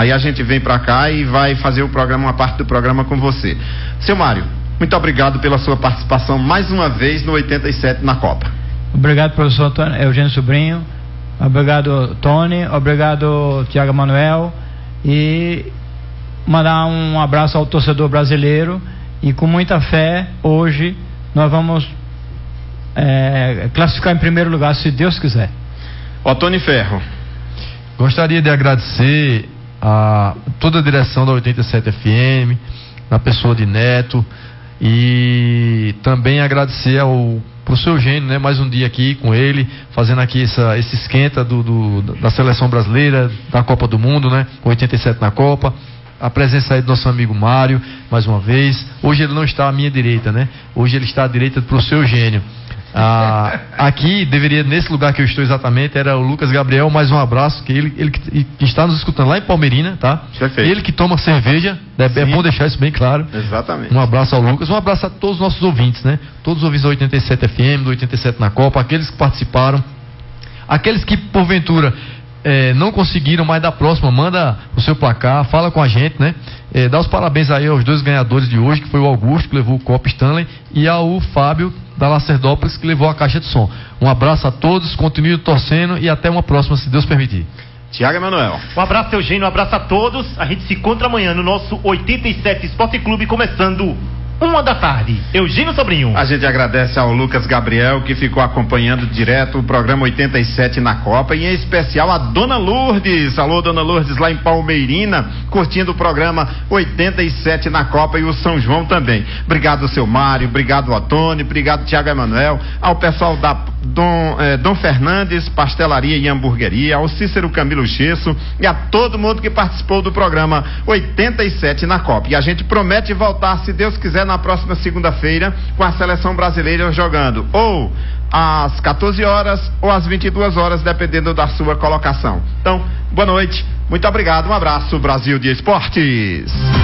Aí a gente vem para cá e vai fazer o programa, uma parte do programa com você. Seu Mário, muito obrigado pela sua participação mais uma vez no 87 na Copa. Obrigado, professor Eugênio Sobrinho. Obrigado, Tony. Obrigado, Tiago Emanuel. E mandar um abraço ao torcedor brasileiro. E com muita fé, hoje nós vamos classificar em primeiro lugar, se Deus quiser. Tony Ferro. Gostaria de agradecer a toda a direção da 87 FM, na pessoa de Neto, e também agradecer pro seu Eugênio, né? Mais um dia aqui com ele, fazendo aqui esse esquenta da seleção brasileira, da Copa do Mundo, né? 87 na Copa. A presença aí do nosso amigo Mário, mais uma vez. Hoje ele não está à minha direita, né? Hoje ele está à direita pro seu Eugênio. Aqui deveria, nesse lugar que eu estou exatamente, era o Lucas Gabriel. Mais um abraço, que ele que está nos escutando lá em Palmeirina, tá? Perfeito. Ele que toma cerveja, é bom deixar isso bem claro. Exatamente. Um abraço ao Lucas, um abraço a todos os nossos ouvintes, né? Todos os ouvintes da 87 FM, do 87 na Copa, aqueles que participaram, aqueles que porventura não conseguiram, mas da próxima manda o seu placar, fala com a gente, né? Dá os parabéns aí aos dois ganhadores de hoje, que foi o Augusto, que levou o copo Stanley, e ao Fábio da Lacerdópolis, que levou a caixa de som. Um abraço a todos, continue torcendo e até uma próxima, se Deus permitir. Tiago Emanuel. Um abraço, Eugênio, um abraço a todos. A gente se encontra amanhã no nosso 87 Esporte Clube, começando 1h da tarde. Eugênio Sobrinho. A gente agradece ao Lucas Gabriel, que ficou acompanhando direto o programa 87 na Copa, e em especial a Dona Lourdes. Alô, Dona Lourdes, lá em Palmeirina, curtindo o programa 87 na Copa, e o São João também. Obrigado, seu Mário, obrigado, Otônio, obrigado, Tiago Emanuel, ao pessoal da Dom Fernandes Pastelaria e Hamburgueria, ao Cícero Camilo Gesso e a todo mundo que participou do programa 87 na Copa. E a gente promete voltar, se Deus quiser, na próxima segunda-feira, com a seleção brasileira jogando ou às 14 horas ou às 22 horas, dependendo da sua colocação. Então, boa noite, muito obrigado, um abraço, Brasil de Esportes.